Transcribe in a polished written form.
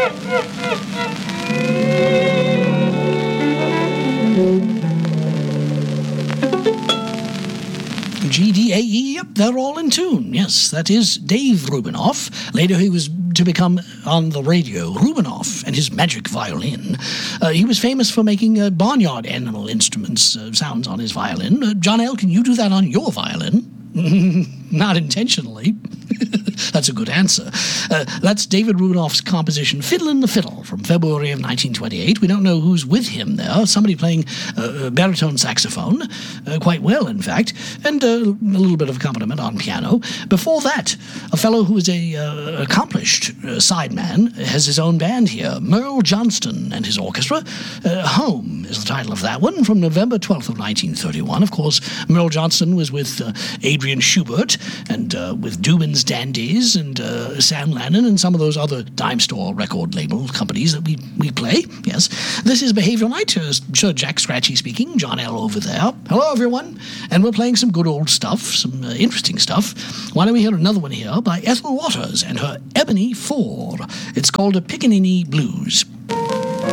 GDAE, yep, they're all in tune. Yes, that is Dave Rubinoff. Later he was to become, on the radio, Rubinoff and his magic violin. He was famous for making barnyard animal instruments sounds on his violin. John L., can you do that on your violin? Not intentionally. That's a good answer. That's David Rubinoff's composition Fiddlin' the Fiddle from February of 1928. We don't know who's with him there. Somebody playing baritone saxophone, quite well, in fact, and a little bit of accompaniment on piano. Before that, a fellow who is a accomplished sideman, has his own band here, Merle Johnston and his orchestra. Home is the title of that one, from November 12th of 1931. Of course, Merle Johnston was with Adrian Schubert and with Dubin's Dandies and Sam Lannon and some of those other dime store record label companies that we play. Yes, this is Behavioral Night. Sir Jack Scratchy speaking. John L. over there. Hello, everyone. And we're playing some good old stuff, some interesting stuff. Why don't we hear another one here by Ethel Waters and her Ebony 4. It's called a Pickaninny Blues.